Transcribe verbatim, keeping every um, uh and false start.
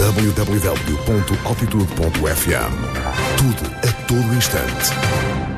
w w w ponto altitude ponto f m. Tudo a todo instante.